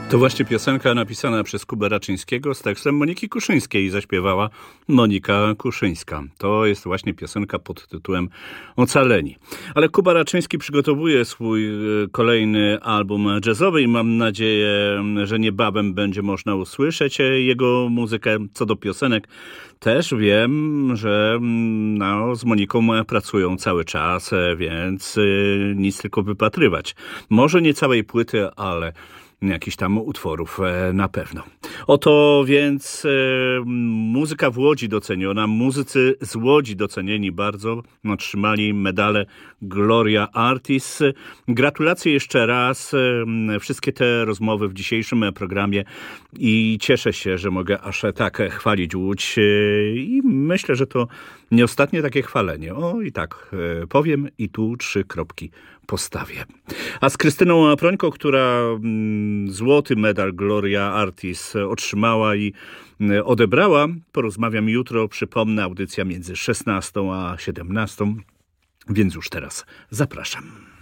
To właśnie piosenka napisana przez Kubę Raczyńskiego z tekstem Moniki Kuszyńskiej, zaśpiewała Monika Kuszyńska. To jest właśnie piosenka pod tytułem Ocaleni. Ale Kuba Raczyński przygotowuje swój kolejny album jazzowy i mam nadzieję, że niebawem będzie można usłyszeć jego muzykę. Co do piosenek, też wiem, że z Moniką pracują cały czas, więc nic tylko wypatrywać. Może nie całej płyty, ale jakichś tam utworów na pewno. Oto więc muzyka w Łodzi doceniona, muzycy z Łodzi docenieni bardzo, otrzymali medale Gloria Artis. Gratulacje jeszcze raz, wszystkie te rozmowy w dzisiejszym programie i cieszę się, że mogę aż tak chwalić Łódź i myślę, że to nie ostatnie takie chwalenie. O i tak powiem i tu 3 kropki postawię. A z Krystyną Prońko, która złoty medal Gloria Artis otrzymała i odebrała, porozmawiam jutro. Przypomnę, audycja między 16 a 17, więc już teraz zapraszam.